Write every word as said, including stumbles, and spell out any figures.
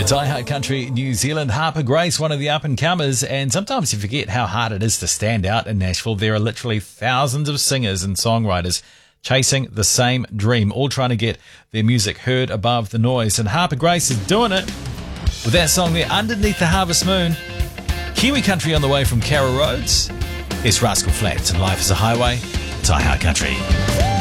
It's iHeart Country New Zealand. Harper Grace, one of the up-and-comers, and sometimes you forget how hard it is to stand out in Nashville. There are literally thousands of singers and songwriters chasing the same dream, all trying to get their music heard above the noise, and Harper Grace is doing it with that song there, Underneath the Harvest Moon. Kiwi Country on the way from Carroll Roads. It's Rascal Flatts and Life is a Highway. It's iHeart Country.